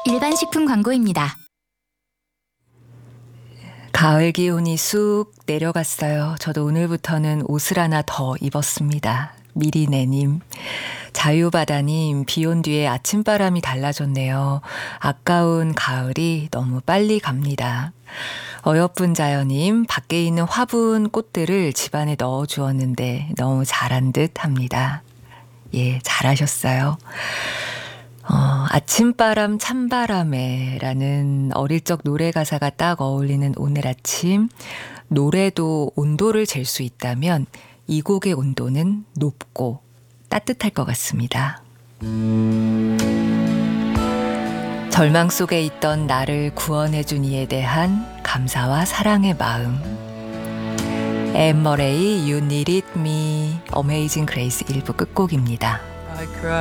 일반 식품 광고입니다. 가을 기온이 쑥 내려갔어요. 저도 오늘부터는 옷을 하나 더 입었습니다. 미리네님, 자유바다님, 비 온 뒤에 아침바람이 달라졌네요. 아까운 가을이 너무 빨리 갑니다. 어여쁜 자연님, 밖에 있는 화분 꽃들을 집안에 넣어 주었는데 너무 잘한 듯 합니다. 예, 잘하셨어요. 아침바람 찬바람에 라는 어릴 적 노래 가사가 딱 어울리는 오늘 아침, 노래도 온도를 잴 수 있다면 이 곡의 온도는 높고 따뜻할 것 같습니다. 절망 속에 있던 나를 구원해준 이에 대한 감사와 사랑의 마음. 앤 머레이 You Needed Me, 어메이징 그레이스 1부 끝곡입니다.